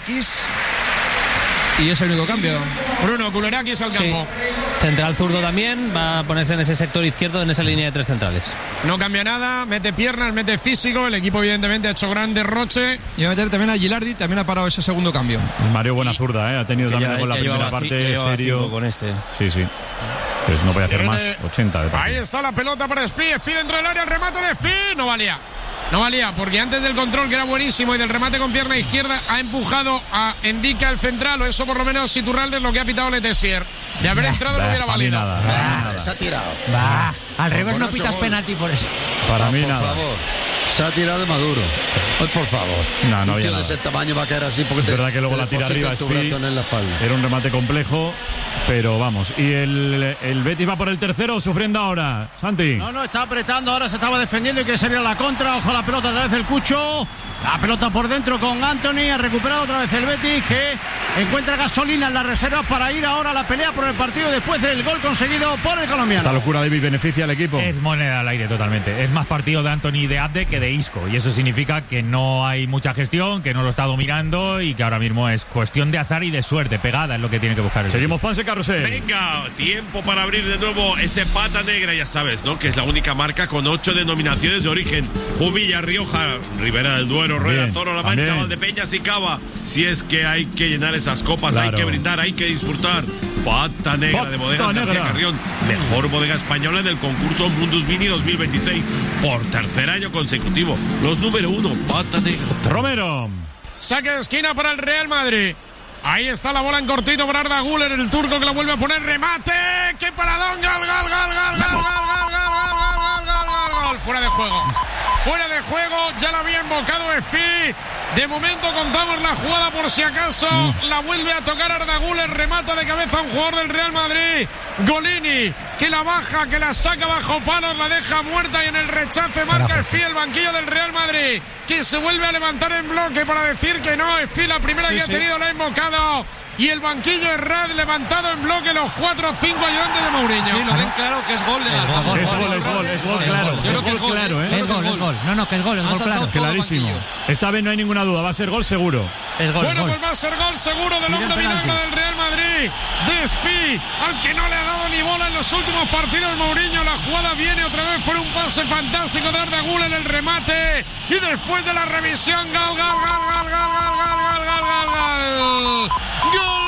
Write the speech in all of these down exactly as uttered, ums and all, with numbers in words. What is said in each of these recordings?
Kulerakis. Y es el único cambio. Bruno, Kulerakis al campo. Sí. Central zurdo también, va a ponerse en ese sector izquierdo, en esa línea de tres centrales. No cambia nada, mete piernas, mete físico. El equipo evidentemente ha hecho gran derroche. Y va a meter también a Gilardi, también ha parado ese segundo cambio. Mario buena zurda, ¿eh? Ha tenido también ya, con la ya primera lleva, parte, ya serio. con este. Sí, sí. Pues no voy a hacer Viene, más, ochenta de Ahí está la pelota para Espí, Espí dentro del área, el remate de Espí, no valía. No valía, porque antes del control, que era buenísimo, y del remate con pierna izquierda, ha empujado a Endica el central, o eso por lo menos Iturralde es lo que ha pitado Letessier. De haber bah, entrado bah, no hubiera valido. Nada, bah, nada. Se ha tirado. Bah, al revés por no pitas penalti por eso. Para no, mí por nada. Favor. Se ha tirado de Maduro. Pues por favor. No, no un tío nada. de ese tamaño va a caer así porque es te, verdad que luego te la tira arriba tu Espí, brazo en la espalda. era un remate complejo, pero vamos. Y el, el Betis va por el tercero, sufriendo ahora. Santi. No, no, está apretando, ahora se estaba defendiendo y que sería la contra. Ojo la pelota otra vez el Cucho. La pelota por dentro con Anthony. Ha recuperado otra vez el Betis, que encuentra gasolina en las reservas para ir ahora a la pelea por el partido después del gol conseguido por el colombiano. Esta locura, David, beneficia al equipo. Es moneda al aire totalmente. Es más partido de Anthony y de Abde que de Isco. Y eso significa que no hay mucha gestión, que no lo está dominando y que ahora mismo es cuestión de azar y de suerte. Pegada es lo que tiene que buscar el Seguimos, Ponce Carrusel. Venga, tiempo para abrir de nuevo ese pata negra, ya sabes, ¿no? Que es la única marca con ocho denominaciones de origen. Jumilla, Rioja, Ribera del Duero, Rueda, Toro, La Mancha, Valdepeñas y Cava. Si es que hay que llenar esas copas, claro. Hay que brindar, hay que disfrutar. Pata negra Pata de Bodegas negra. García Carrión, mejor bodega española del concurso Mundus Vini dos mil veintiséis, por tercer año consecutivo. Los número uno, Pata negra. Romero. Saque de esquina para el Real Madrid. Ahí está la bola en cortito para Arda Güler, el turco que la vuelve a poner. Remate. ¡Qué paradón! ¡Gol, gol, gol, gol, gol, gol, gol, gol, gol, gol, gol, gol! Fuera de juego. Fuera de juego, ya la había invocado Espí. De momento contamos la jugada por si acaso. Mm. La vuelve a tocar Arda Güler, remata de cabeza a un jugador del Real Madrid. Golini, que la baja, que la saca bajo palos, la deja muerta y en el rechace marca Espí, el banquillo del Real Madrid, que se vuelve a levantar en bloque para decir que no. Espí, la primera sí, que sí. ha tenido, la ha invocado. Y el banquillo Herrad levantado en bloque, los cuatro o cinco ayudantes de Mourinho. Sí, lo ven claro que es gol de la Es gol, es gol, es gol, es gol, claro. Yo creo que es gol, claro, ¿eh? Es gol, es gol. No, no, que es gol, es gol, claro. Clarísimo. Esta vez no hay ninguna duda, va a ser gol seguro. Es gol, bueno, gol. pues va a ser gol seguro del hombre milagro del Real Madrid, de Espí, al que no le ha dado ni bola en los últimos partidos Mourinho. La jugada viene otra vez por un pase fantástico de Arda Güler, el remate, y después de la revisión, gol, gol, gol, gol, gol, gol, gol, gol, gol, gol, gol.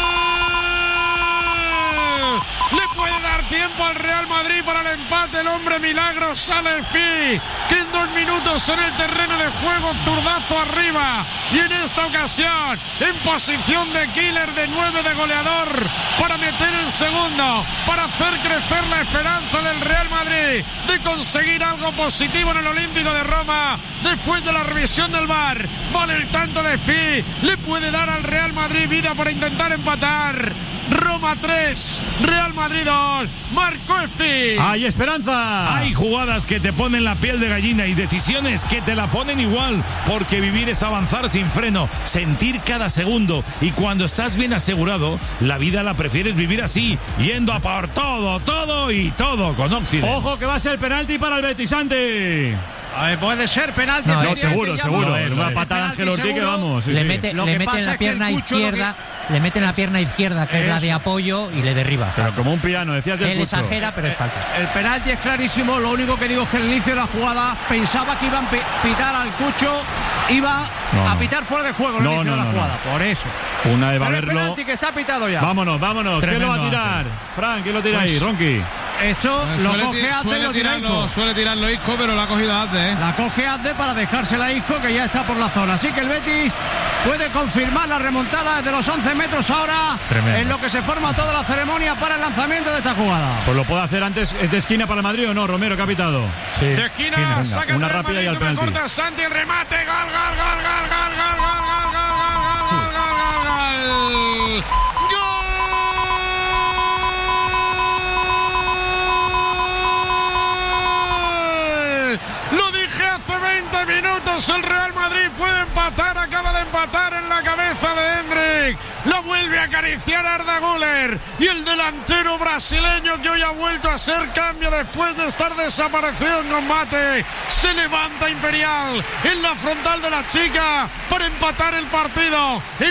Le puede dar tiempo al Real Madrid para el empate. El hombre milagro sale Espí, que en dos minutos en el terreno de juego, zurdazo arriba. Y en esta ocasión, en posición de killer, de nueve, de goleador, para meter el segundo, para hacer crecer la esperanza del Real Madrid de conseguir algo positivo en el Olímpico de Roma. Después de la revisión del V A R, vale el tanto de Espí, le puede dar al Real Madrid vida para intentar empatar. Roma tres, Real Madrid dos, marcó Espí. ¡Hay esperanza! Hay jugadas que te ponen la piel de gallina y decisiones que te la ponen igual, porque vivir es avanzar sin freno, sentir cada segundo, y cuando estás bien asegurado, la vida la prefieres vivir así, yendo a por todo, todo y todo con Occident. ¡Ojo que va a ser penalti para el Betis, Santi! A ver, puede ser penalti. No, no seguro, seguro. No, es, una patada Ángel Ortiz que vamos. Sí, le sí. mete, le mete en la pierna izquierda, que... le mete en la pierna izquierda, que es, es la de apoyo, y le derriba. Pero falta. Como un piano, decías del Él Cucho. exagera, pero es falta. El, el penalti es clarísimo. Lo único que digo es que al inicio de la jugada pensaba que iban a pitar al Cucho, iba no, a pitar fuera de juego al no, inicio no, de la no, jugada. No. Por eso. Una de Pero Valerlo. el penalti que está pitado ya. Vámonos, vámonos. Tremendo. ¿Quién lo va a tirar? Fran, ¿quién lo tira pues, ahí? Ronqui. Esto eh, lo suele coge Azde, suele lo tira tirarlo, Isco. Suele tirarlo Isco, pero lo ha cogido Azde, ¿eh? La coge Azde para dejársela a Isco, que ya está por la zona. Así que el Betis puede confirmar la remontada desde los once metros ahora. Tremendo. En lo que se forma toda la ceremonia para el lanzamiento de esta jugada. Pues lo puede hacer antes. ¿Es de esquina para el Madrid o no, Romero, capitado? Sí. De esquina, esquina saca una el rápida Madrid, y al penalti. Corta Santi, el remate, gol, gol, gol, gol, gol, gol, gol, gol, gol, gol, gol, gol, gol, gol. veinte minutos, el Real Madrid puede empatar, acaba de empatar en la cabeza de Hendrik, la vuelve a acariciar Arda Güler, y el delantero brasileño, que hoy ha vuelto a ser cambio después de estar desaparecido en combate, se levanta Imperial en la frontal de la chica para empatar el partido.